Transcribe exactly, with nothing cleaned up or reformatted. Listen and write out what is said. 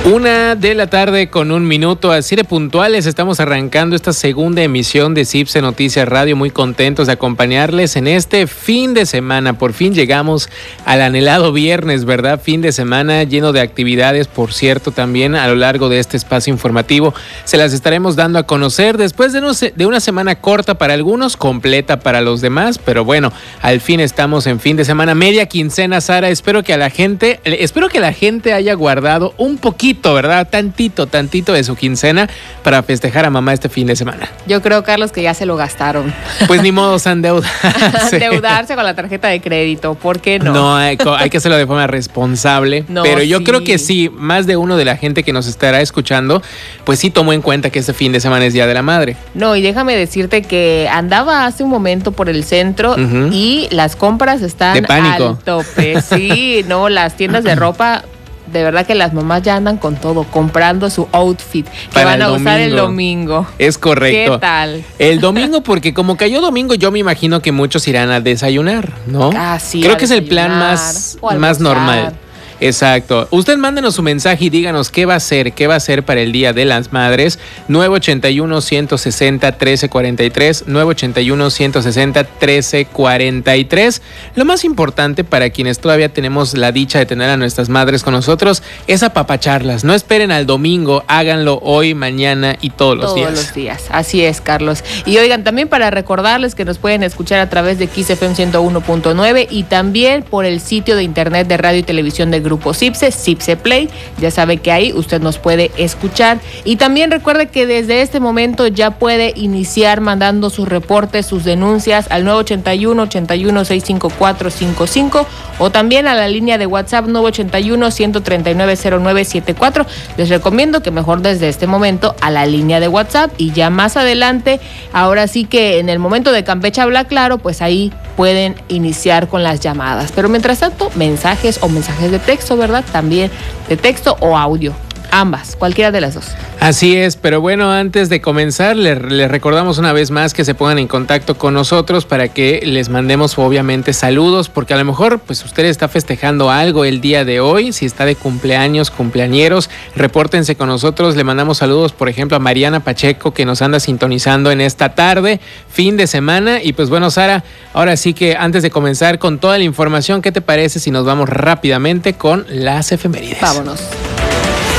Una de la tarde con un minuto, así de puntuales, estamos arrancando esta segunda emisión de CIPSE Noticias Radio, muy contentos de acompañarles en este fin de semana. Por fin llegamos al anhelado viernes, ¿verdad? Fin de semana lleno de actividades, por cierto, también a lo largo de este espacio informativo. Se las estaremos dando a conocer después de, no sé, de una semana corta para algunos, completa para los demás, pero bueno, al fin estamos en fin de semana, media quincena, Sara. Espero que a la gente, espero que la gente haya guardado un poquito, ¿verdad? Tantito, tantito de su quincena para festejar a mamá este fin de semana. Yo creo, Carlos, que ya se lo gastaron. Pues ni modo, se endeudarse. Endeudarse con la tarjeta de crédito, ¿por qué no? No, hay, hay que hacerlo de forma responsable. No, pero yo sí. creo que sí, más de uno de la gente que nos estará escuchando, pues sí tomó en cuenta que este fin de semana es Día de la Madre. No, y déjame decirte que andaba hace un momento por el centro uh-huh. y las compras están de pánico. Al tope. Sí, no, las tiendas de ropa... De verdad que las mamás ya andan con todo, comprando su outfit que Para van a usar el domingo. Es correcto. ¿Qué tal? El domingo, porque como cayó domingo, yo me imagino que muchos irán a desayunar, ¿no? Ah, sí. Creo que es el plan más, más normal. Exacto. Usted mándenos su mensaje y díganos qué va a hacer, qué va a hacer para el Día de las Madres. nueve ochenta y uno, ciento sesenta, trece cuarenta y tres, nueve ochenta y uno, ciento sesenta, trece cuarenta y tres. Lo más importante para quienes todavía tenemos la dicha de tener a nuestras madres con nosotros es apapacharlas. No esperen al domingo, háganlo hoy, mañana y todos los todos días. Todos los días, así es, Carlos. Y oigan, también para recordarles que nos pueden escuchar a través de Kiss F M ciento uno punto nueve y también por el sitio de internet de radio y televisión de Grupo CIPSE, CIPSE Play. Ya sabe que ahí usted nos puede escuchar. Y también recuerde que desde este momento ya puede iniciar mandando sus reportes, sus denuncias al nueve ochenta y uno, ochenta y uno, seiscientos cincuenta y cuatro cincuenta y cinco o también a la línea de WhatsApp nueve ochenta y uno, ciento treinta y nueve, cero nueve setenta y cuatro. Les recomiendo que mejor desde este momento a la línea de WhatsApp y ya más adelante, ahora sí que en el momento de Campeche Habla Claro, pues ahí pueden iniciar con las llamadas. Pero mientras tanto, mensajes o mensajes de texto, ¿verdad? También de texto o audio. Ambas, cualquiera de las dos. Así es, pero bueno, antes de comenzar, les, les recordamos una vez más que se pongan en contacto con nosotros para que les mandemos obviamente saludos, porque a lo mejor pues usted está festejando algo el día de hoy, si está de cumpleaños, cumpleañeros, repórtense con nosotros, le mandamos saludos, por ejemplo, a Mariana Pacheco, que nos anda sintonizando en esta tarde, fin de semana, y pues bueno, Sara, ahora sí que antes de comenzar con toda la información, ¿qué te parece si nos vamos rápidamente con las efemérides? Vámonos.